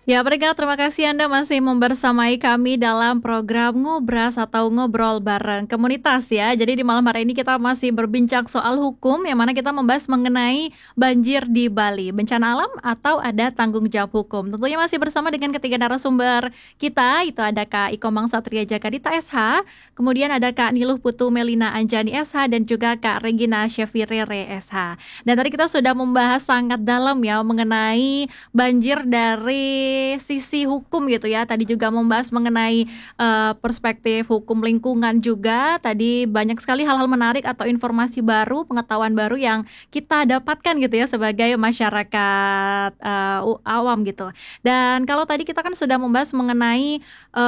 Ya, pendengar, terima kasih Anda masih membersamai kami dalam program Ngobras atau Ngobrol Bareng Komunitas ya. Jadi di malam hari ini kita masih berbincang soal hukum yang mana kita membahas mengenai banjir di Bali, bencana alam atau ada tanggung jawab hukum. Tentunya masih bersama dengan ketiga narasumber kita, itu ada Kak Iko Mangsatria Jakadita SH, kemudian ada Kak Niluh Putu Melina Anjani SH, dan juga Kak Regina Chefirere SH. Dan tadi kita sudah membahas sangat dalam ya mengenai banjir dari sisi hukum gitu ya. Tadi juga membahas mengenai perspektif hukum lingkungan juga. Tadi banyak sekali hal-hal menarik atau informasi baru, pengetahuan baru yang kita dapatkan gitu ya sebagai masyarakat awam gitu. Dan kalau tadi kita kan sudah membahas mengenai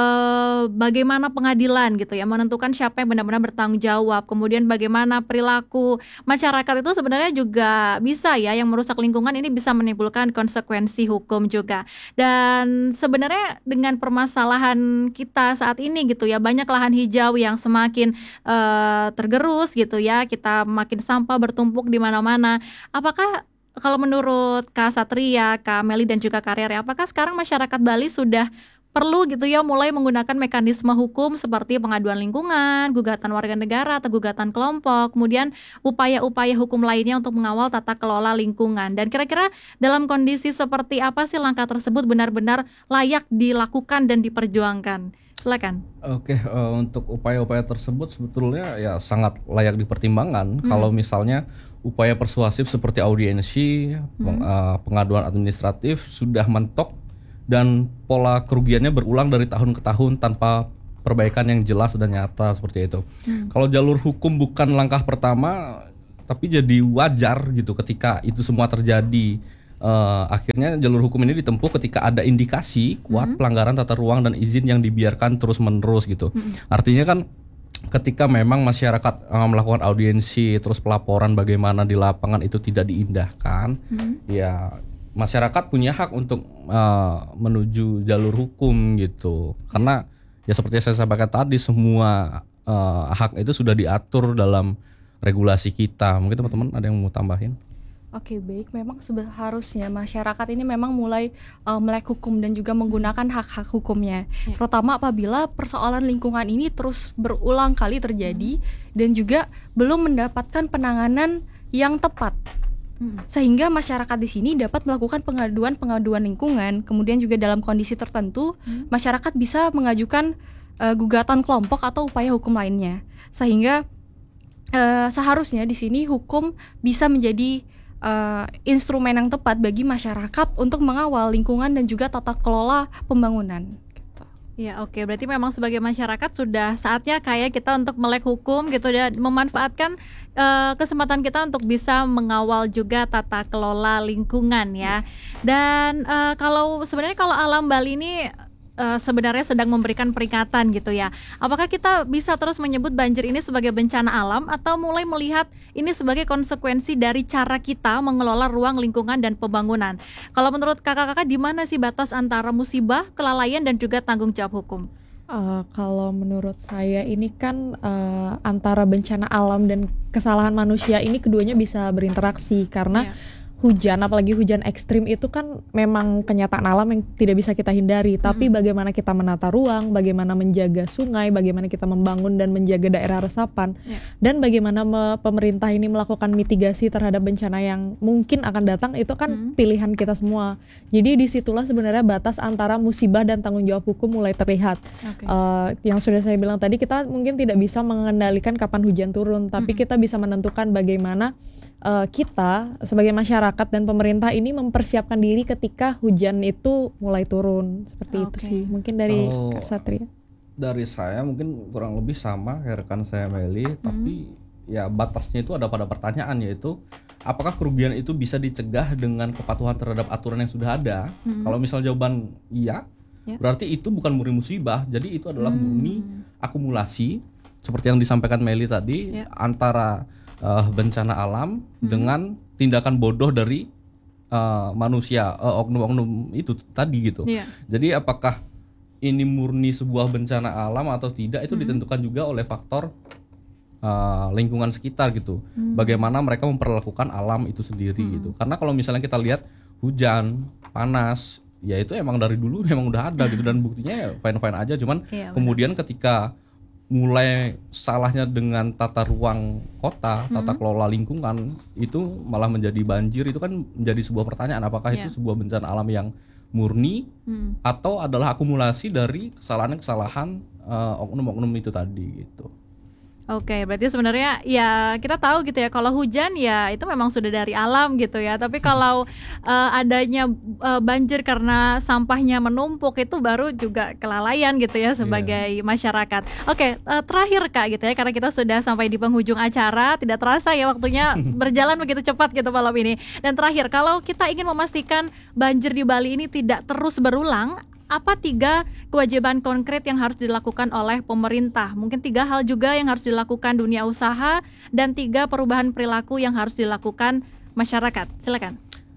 bagaimana pengadilan gitu ya menentukan siapa yang benar-benar bertanggung jawab. Kemudian bagaimana perilaku masyarakat itu sebenarnya juga bisa ya, yang merusak lingkungan ini bisa menimbulkan konsekuensi hukum juga. Dan sebenarnya dengan permasalahan kita saat ini gitu ya, banyak lahan hijau yang semakin tergerus gitu ya, kita makin sampah bertumpuk di mana-mana. Apakah kalau menurut Kak Satria, Kak Meli dan juga Kak Rere, apakah sekarang masyarakat Bali sudah perlu gitu ya mulai menggunakan mekanisme hukum seperti pengaduan lingkungan, gugatan warga negara atau gugatan kelompok, kemudian upaya-upaya hukum lainnya untuk mengawal tata kelola lingkungan? Dan kira-kira dalam kondisi seperti apa sih langkah tersebut benar-benar layak dilakukan dan diperjuangkan? Silakan. Oke, untuk upaya-upaya tersebut sebetulnya ya sangat layak dipertimbangkan. Kalau misalnya upaya persuasif seperti audiensi, pengaduan administratif sudah mentok dan pola kerugiannya berulang dari tahun ke tahun tanpa perbaikan yang jelas dan nyata seperti itu. Kalau jalur hukum bukan langkah pertama, tapi jadi wajar gitu ketika itu semua terjadi. Akhirnya jalur hukum ini ditempuh ketika ada indikasi kuat pelanggaran tata ruang dan izin yang dibiarkan terus-menerus gitu. Artinya kan ketika memang masyarakat melakukan audiensi terus pelaporan bagaimana di lapangan itu tidak diindahkan, ya masyarakat punya hak untuk menuju jalur hukum gitu. Karena ya seperti yang saya sampaikan tadi, semua hak itu sudah diatur dalam regulasi kita. Mungkin teman-teman ada yang mau tambahin? Oke, baik. Memang seharusnya masyarakat ini memang mulai melek hukum dan juga menggunakan hak-hak hukumnya. Terutama apabila persoalan lingkungan ini terus berulang kali terjadi dan juga belum mendapatkan penanganan yang tepat. Sehingga masyarakat di sini dapat melakukan pengaduan lingkungan. Kemudian juga dalam kondisi tertentu masyarakat bisa mengajukan gugatan kelompok atau upaya hukum lainnya. Sehingga seharusnya di sini hukum bisa menjadi instrumen yang tepat bagi masyarakat untuk mengawal lingkungan dan juga tata kelola pembangunan. Ya, oke. Berarti memang sebagai masyarakat sudah saatnya kayak kita untuk melek hukum gitu dan memanfaatkan kesempatan kita untuk bisa mengawal juga tata kelola lingkungan ya. Dan kalau sebenarnya kalau alam Bali ini sebenarnya sedang memberikan peringatan gitu ya. Apakah kita bisa terus menyebut banjir ini sebagai bencana alam atau mulai melihat ini sebagai konsekuensi dari cara kita mengelola ruang lingkungan dan pembangunan? Kalau menurut kakak-kakak, di mana sih batas antara musibah, kelalaian dan juga tanggung jawab hukum? Kalau menurut saya ini kan antara bencana alam dan kesalahan manusia ini keduanya bisa berinteraksi karena hujan, apalagi hujan ekstrim itu kan memang kenyataan alam yang tidak bisa kita hindari. Tapi bagaimana kita menata ruang, bagaimana menjaga sungai, bagaimana kita membangun dan menjaga daerah resapan, dan bagaimana pemerintah ini melakukan mitigasi terhadap bencana yang mungkin akan datang, itu kan pilihan kita semua. Jadi disitulah sebenarnya batas antara musibah dan tanggung jawab hukum mulai terlihat. Yang sudah saya bilang tadi, kita mungkin tidak bisa mengendalikan kapan hujan turun, tapi kita bisa menentukan bagaimana kita sebagai masyarakat dan pemerintah ini mempersiapkan diri ketika hujan itu mulai turun. Seperti itu sih. Mungkin dari Kak Satria. Dari saya mungkin kurang lebih sama kayak rekan saya Meli, tapi ya batasnya itu ada pada pertanyaan, yaitu apakah kerugian itu bisa dicegah dengan kepatuhan terhadap aturan yang sudah ada? Kalau misal jawaban iya, berarti itu bukan murni musibah, jadi itu adalah murni akumulasi seperti yang disampaikan Meli tadi, antara bencana alam dengan tindakan bodoh dari manusia, oknum-oknum itu tadi gitu. Jadi apakah ini murni sebuah bencana alam atau tidak, itu ditentukan juga oleh faktor lingkungan sekitar gitu. Bagaimana mereka memperlakukan alam itu sendiri gitu. Karena kalau misalnya kita lihat hujan, panas, ya itu emang dari dulu memang udah ada gitu, dan buktinya ya fine-fine aja. Cuman kemudian ketika mulai salahnya dengan tata ruang kota, tata kelola lingkungan, itu malah menjadi banjir. Itu kan menjadi sebuah pertanyaan, apakah itu sebuah bencana alam yang murni atau adalah akumulasi dari kesalahan-kesalahan oknum-oknum itu tadi gitu. Oke, berarti sebenarnya ya kita tahu gitu ya, kalau hujan ya itu memang sudah dari alam gitu ya. Tapi kalau adanya banjir karena sampahnya menumpuk, itu baru juga kelalaian gitu ya sebagai masyarakat. Oke, terakhir Kak gitu ya, karena kita sudah sampai di penghujung acara, tidak terasa ya waktunya berjalan begitu cepat gitu malam ini. Dan terakhir, kalau kita ingin memastikan banjir di Bali ini tidak terus berulang, apa 3 kewajiban konkret yang harus dilakukan oleh pemerintah? Mungkin 3 hal juga yang harus dilakukan dunia usaha, dan 3 perubahan perilaku yang harus dilakukan masyarakat. Silakan.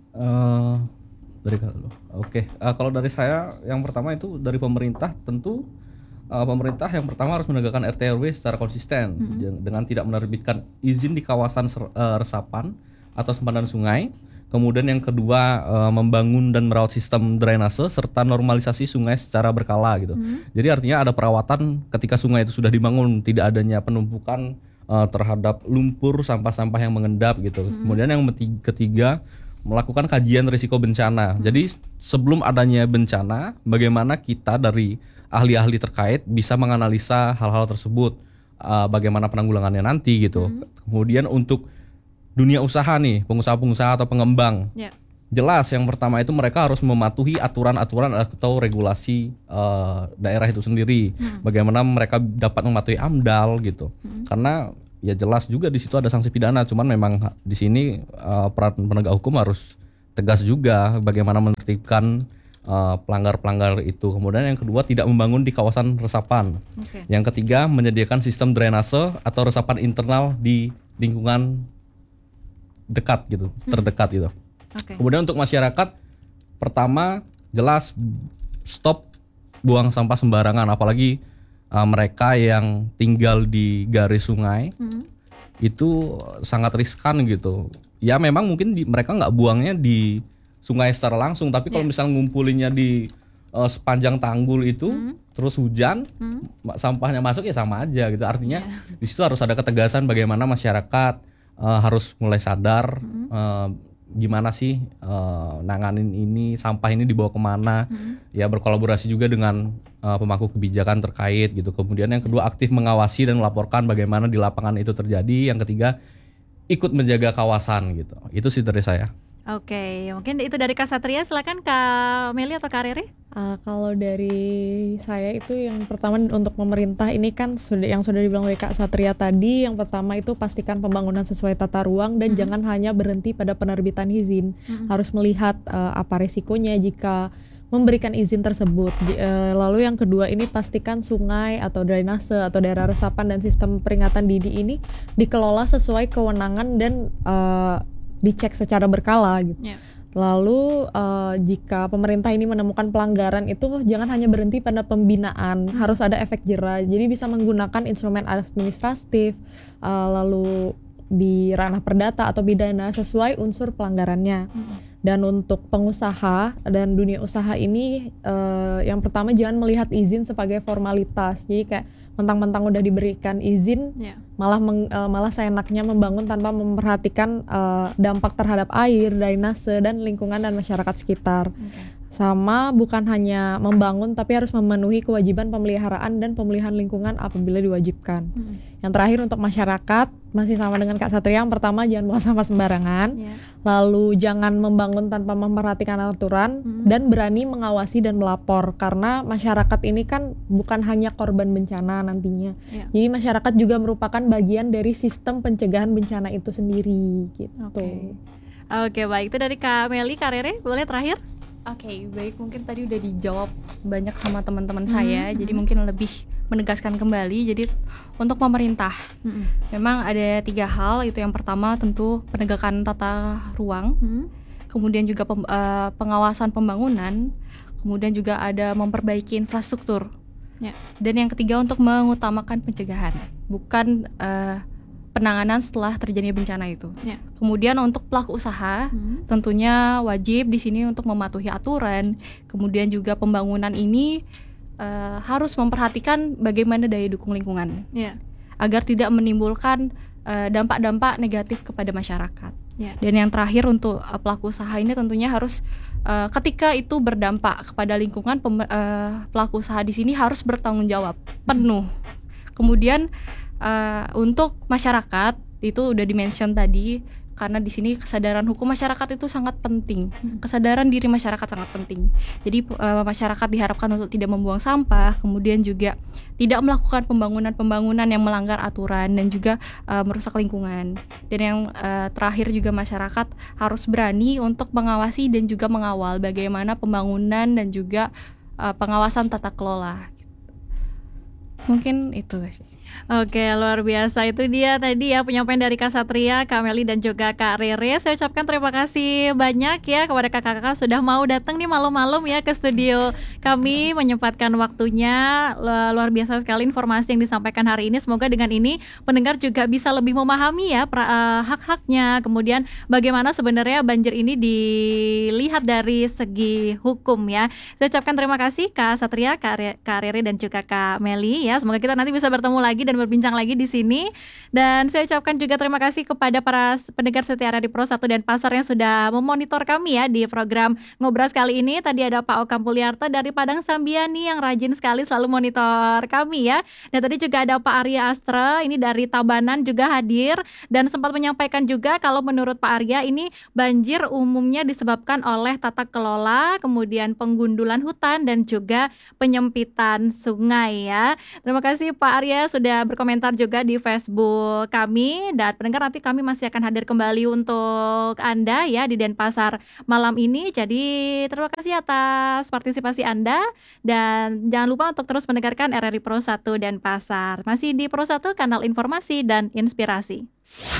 Dari kalau kalau dari saya, yang pertama itu dari pemerintah, tentu pemerintah yang pertama harus menegakkan RT/RW secara konsisten dengan tidak menerbitkan izin di kawasan resapan atau sempadan sungai. Kemudian yang kedua, membangun dan merawat sistem drainase serta normalisasi sungai secara berkala gitu. Jadi artinya ada perawatan ketika sungai itu sudah dibangun, tidak adanya penumpukan terhadap lumpur, sampah-sampah yang mengendap gitu. Kemudian yang ketiga, melakukan kajian risiko bencana. Jadi sebelum adanya bencana, bagaimana kita dari ahli-ahli terkait bisa menganalisa hal-hal tersebut, bagaimana penanggulangannya nanti gitu. Kemudian untuk dunia usaha nih, pengusaha-pengusaha atau pengembang, jelas yang pertama itu mereka harus mematuhi aturan-aturan atau regulasi daerah itu sendiri. Bagaimana mereka dapat mematuhi AMDAL gitu. Karena ya jelas juga di situ ada sanksi pidana. Cuman memang di sini peran penegak hukum harus tegas juga bagaimana menertibkan pelanggar-pelanggar itu. Kemudian yang kedua, tidak membangun di kawasan resapan. Yang ketiga, menyediakan sistem drainase atau resapan internal di lingkungan dekat gitu, terdekat gitu. Kemudian untuk masyarakat, pertama jelas stop buang sampah sembarangan, apalagi mereka yang tinggal di garis sungai, itu sangat riskan gitu. Ya memang mungkin mereka nggak buangnya di sungai secara langsung, tapi kalau misalnya ngumpulinnya di sepanjang tanggul itu, terus hujan, sampahnya masuk ya sama aja gitu. Artinya di situ harus ada ketegasan bagaimana masyarakat harus mulai sadar gimana sih nanganin ini, sampah ini dibawa kemana, ya berkolaborasi juga dengan pemangku kebijakan terkait gitu. Kemudian yang kedua, aktif mengawasi dan melaporkan bagaimana di lapangan itu terjadi. Yang ketiga, ikut menjaga kawasan gitu. Itu sih dari saya. Oke, mungkin itu dari Kak Satria. Silakan Kak Meli atau Kak Rere. Kalau dari saya itu yang pertama untuk pemerintah ini kan yang sudah dibilang oleh Kak Satria tadi. Yang pertama itu pastikan pembangunan sesuai tata ruang dan jangan hanya berhenti pada penerbitan izin. Harus melihat apa resikonya jika memberikan izin tersebut. Lalu yang kedua ini pastikan sungai atau drainase atau daerah resapan dan sistem peringatan dini ini dikelola sesuai kewenangan dan dicek secara berkala gitu. Lalu jika pemerintah ini menemukan pelanggaran itu jangan hanya berhenti pada pembinaan, harus ada efek jera. Jadi bisa menggunakan instrumen administratif, lalu di ranah perdata atau pidana sesuai unsur pelanggarannya. Dan untuk pengusaha dan dunia usaha ini yang pertama jangan melihat izin sebagai formalitas. Jadi kayak mentang-mentang udah diberikan izin, malah seenaknya membangun tanpa memperhatikan dampak terhadap air, drainase dan lingkungan dan masyarakat sekitar. Sama bukan hanya membangun tapi harus memenuhi kewajiban pemeliharaan dan pemulihan lingkungan apabila diwajibkan. Yang terakhir untuk masyarakat masih sama dengan Kak Satria. Yang pertama jangan buang sampah sembarangan, lalu jangan membangun tanpa memperhatikan aturan dan berani mengawasi dan melapor, karena masyarakat ini kan bukan hanya korban bencana nantinya. Jadi masyarakat juga merupakan bagian dari sistem pencegahan bencana itu sendiri gitu. Oke, baik, itu dari Kak Meli. Kak Rere, boleh terakhir? Oke, baik, mungkin tadi udah dijawab banyak sama teman-teman saya, jadi mungkin lebih menegaskan kembali. Jadi untuk pemerintah, memang ada 3 hal. Itu yang pertama tentu penegakan tata ruang, kemudian juga pengawasan pembangunan, kemudian juga ada memperbaiki infrastruktur, dan yang ketiga untuk mengutamakan pencegahan, bukan penanganan setelah terjadinya bencana itu. Ya. Kemudian untuk pelaku usaha tentunya wajib di sini untuk mematuhi aturan. Kemudian juga pembangunan ini harus memperhatikan bagaimana daya dukung lingkungan Ya. agar tidak menimbulkan dampak-dampak negatif kepada masyarakat. Ya. Dan yang terakhir untuk pelaku usaha ini tentunya harus ketika itu berdampak kepada lingkungan, pelaku usaha di sini harus bertanggung jawab penuh. Kemudian untuk masyarakat itu udah di-mention tadi, karena di sini kesadaran hukum masyarakat itu sangat penting. Kesadaran diri masyarakat sangat penting. Jadi masyarakat diharapkan untuk tidak membuang sampah, kemudian juga tidak melakukan pembangunan yang melanggar aturan dan juga merusak lingkungan. Dan yang terakhir juga masyarakat harus berani untuk mengawasi dan juga mengawal bagaimana pembangunan dan juga pengawasan tata kelola. Mungkin itu guys. Oke, luar biasa. Itu dia tadi ya penyampaian dari Kak Satria, Kak Meli dan juga Kak Rere. Saya ucapkan terima kasih banyak ya kepada kakak-kakak sudah mau datang nih malam-malam ya ke studio kami, menyempatkan waktunya. Luar biasa sekali informasi yang disampaikan hari ini. Semoga dengan ini pendengar juga bisa lebih memahami ya hak-haknya. Kemudian bagaimana sebenarnya banjir ini dilihat dari segi hukum ya. Saya ucapkan terima kasih Kak Satria, Kak Rere dan juga Kak Meli ya. Semoga kita nanti bisa bertemu lagi dan berbincang lagi di sini. Dan saya ucapkan juga terima kasih kepada para pendengar setia Radio Pro 1 dan Pasar yang sudah memonitor kami ya di program Ngobras kali ini. Tadi ada Pak Okam Puliarta dari Padang Sambiani yang rajin sekali selalu monitor kami ya. Dan tadi juga ada Pak Arya Astra ini dari Tabanan juga hadir dan sempat menyampaikan juga kalau menurut Pak Arya ini banjir umumnya disebabkan oleh tata kelola, kemudian penggundulan hutan dan juga penyempitan sungai ya. Terima kasih Pak Arya sudah berkomentar juga di Facebook kami, dan pendengar nanti kami masih akan hadir kembali untuk Anda ya di Denpasar malam ini. Jadi terima kasih atas partisipasi Anda dan jangan lupa untuk terus mendengarkan RRI Pro 1 Denpasar. Masih di Pro 1 kanal informasi dan inspirasi.